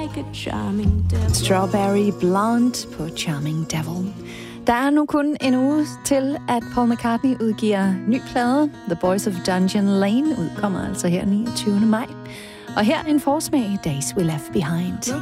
like a charming devil. Strawberry Blonde på Charming Devil. Der er nu kun en uge til, at Paul McCartney udgiver ny plade. The Boys of Dungeon Lane udkommer altså her 29. maj. Og her en forsmag, Days We Left Behind.